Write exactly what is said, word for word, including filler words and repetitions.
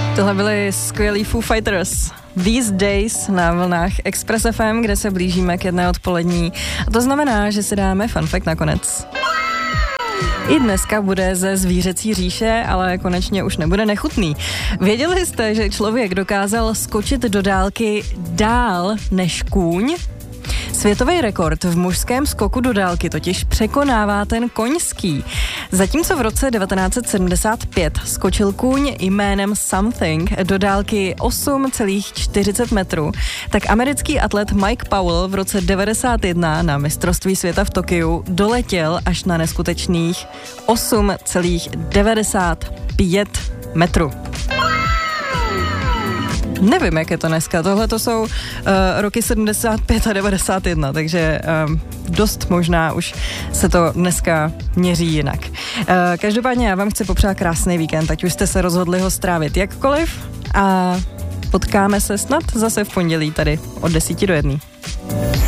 Tohle byly skvělí Foo Fighters. These Days na vlnách Express F M, kde se blížíme k jedné odpolední. A to znamená, že si dáme fun fact nakonec. I dneska bude ze zvířecí říše, ale konečně už nebude nechutný. Věděli jste, že člověk dokázal skočit do dálky dál než kůň? Světový rekord v mužském skoku do dálky totiž překonává ten koňský. Zatímco v roce devatenáct set sedmdesát pět skočil kůň jménem Something do dálky osm celá čtyřicet metrů, tak americký atlet Mike Powell v roce devadesát jedna na mistrovství světa v Tokiu doletěl až na neskutečných osm celá devadesát pět metrů. Nevím, jak je to dneska. Tohle to jsou uh, roky sedmdesát pět a devadesát jedna, takže um, dost možná už se to dneska měří jinak. Uh, každopádně já vám chci popřát krásný víkend, ať už jste se rozhodli ho strávit jakkoliv a potkáme se snad zase v pondělí tady od desíti do jedné.